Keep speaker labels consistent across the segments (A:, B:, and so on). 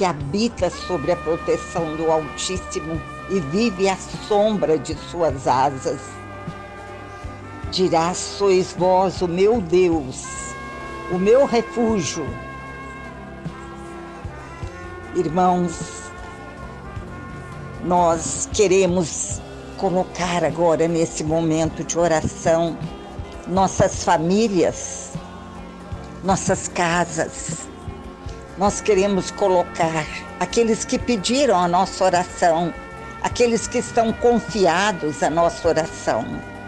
A: que habita sobre a proteção do Altíssimo e vive à sombra de suas asas. Dirá: sois vós o meu Deus, o meu refúgio. Irmãos, nós queremos colocar agora nesse momento de oração nossas famílias, nossas casas. Nós queremos colocar aqueles que pediram a nossa oração, aqueles que estão confiados à nossa oração.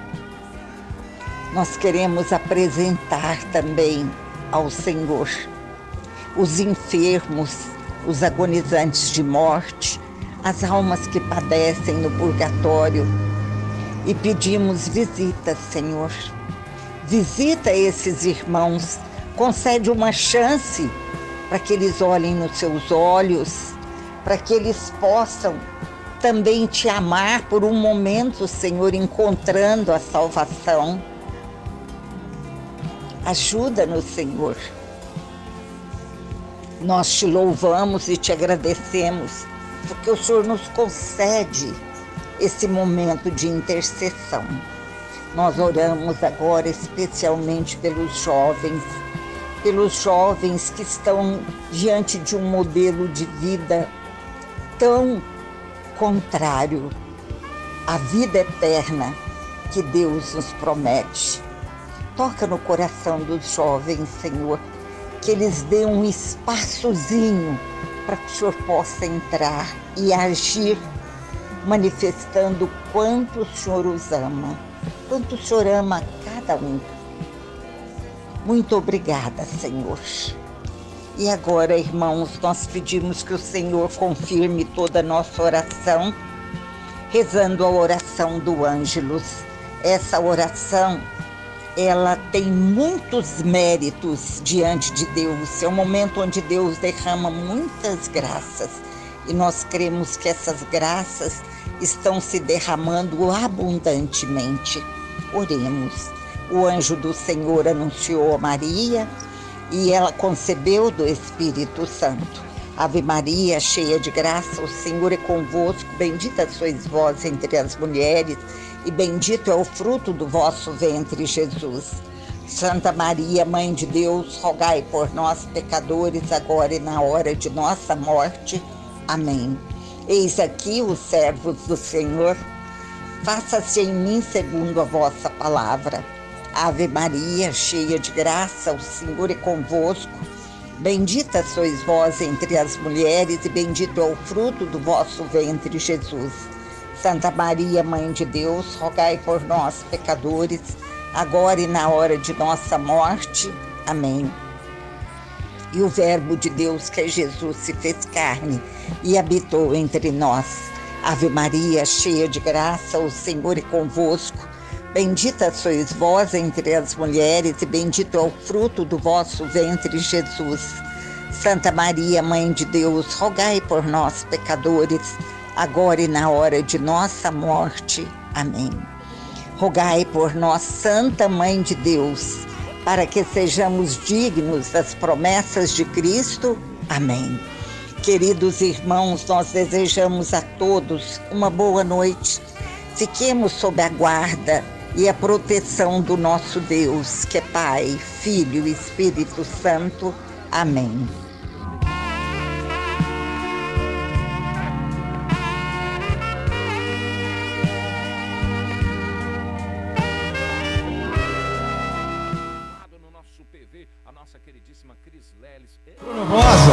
A: Nós queremos apresentar também ao Senhor os enfermos, os agonizantes de morte, as almas que padecem no purgatório, e pedimos visita, Senhor. Visita esses irmãos, concede uma chance para que eles olhem nos seus olhos, para que eles possam também te amar por um momento, Senhor, encontrando a salvação. Ajuda-nos, Senhor. Nós te louvamos e te agradecemos, porque o Senhor nos concede esse momento de intercessão. Nós oramos agora especialmente pelos jovens que estão diante de um modelo de vida tão contrário à vida eterna que Deus nos promete. Toca no coração dos jovens, Senhor, que eles dêem um espaçozinho para que o Senhor possa entrar e agir, manifestando quanto o Senhor os ama, quanto o Senhor ama a cada um. Muito obrigada, Senhor. E agora, irmãos, nós pedimos que o Senhor confirme toda a nossa oração, rezando a oração do Ângelus. Essa oração, ela tem muitos méritos diante de Deus. É um momento onde Deus derrama muitas graças. E nós cremos que essas graças estão se derramando abundantemente. Oremos. O anjo do Senhor anunciou a Maria e ela concebeu do Espírito Santo. Ave Maria, cheia de graça, o Senhor é convosco. Bendita sois vós entre as mulheres e bendito é o fruto do vosso ventre, Jesus. Santa Maria, Mãe de Deus, rogai por nós, pecadores, agora e na hora de nossa morte. Amém. Eis aqui os servos do Senhor. Faça-se em mim segundo a vossa palavra. Ave Maria, cheia de graça, o Senhor é convosco. Bendita sois vós entre as mulheres e bendito é o fruto do vosso ventre, Jesus. Santa Maria, Mãe de Deus, rogai por nós, pecadores, agora e na hora de nossa morte. Amém. E o Verbo de Deus, que é Jesus, se fez carne e habitou entre nós. Ave Maria, cheia de graça, o Senhor é convosco. Bendita sois vós entre as mulheres e bendito é o fruto do vosso ventre, Jesus. Santa Maria, Mãe de Deus, rogai por nós, pecadores, agora e na hora de nossa morte. Amém. Rogai por nós, Santa Mãe de Deus, para que sejamos dignos das promessas de Cristo. Amém. Queridos irmãos, nós desejamos a todos uma boa noite. Fiquemos sob a guarda e a proteção do nosso Deus, que é Pai, Filho e Espírito Santo. Amém.
B: No nosso PV, a nossa queridíssima Cris Leles.
C: Bruno Rosa.